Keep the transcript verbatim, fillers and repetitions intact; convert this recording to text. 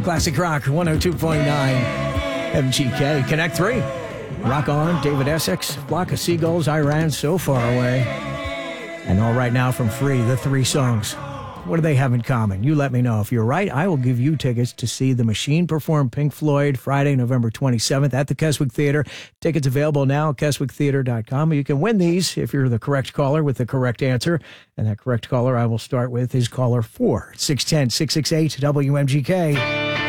Classic Rock one oh two point nine M G K. Connect three. Rock On, David Essex, Flock of Seagulls, I Ran So Far Away. And all right now from Free, the three songs. What do they have in common? You let me know. If you're right, I will give you tickets to see The Machine perform Pink Floyd Friday, November twenty-seventh at the Keswick Theater. Tickets available now at keswick theater dot com. You can win these if you're the correct caller with the correct answer. And that correct caller I will start with is caller four, six one zero, six six eight, W M G K.